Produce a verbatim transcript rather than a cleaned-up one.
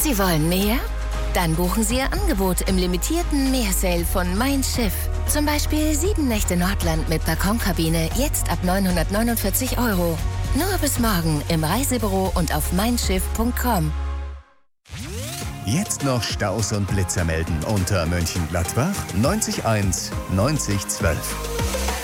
Sie wollen mehr? Dann buchen Sie Ihr Angebot im limitierten Meersale von Mein Schiff. Zum Beispiel sieben Nächte Nordland mit Balkonkabine, jetzt ab neunhundertneunundvierzig Euro. Nur bis morgen im Reisebüro und auf mein schiff punkt com. Jetzt noch Staus und Blitzer melden unter Mönchengladbach neunzig eins neunzig zwölf.